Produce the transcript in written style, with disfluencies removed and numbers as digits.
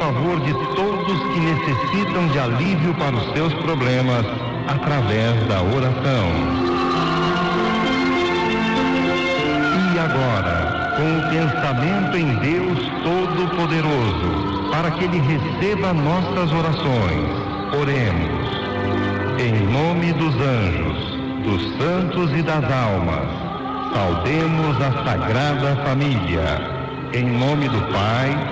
favor de todos que necessitam de alívio para os seus problemas através da oração. E agora, com o pensamento em Deus Todo-Poderoso, para que Ele receba nossas orações, oremos. Em nome dos anjos, dos santos e das almas, saudemos a Sagrada Família. Em nome do Pai,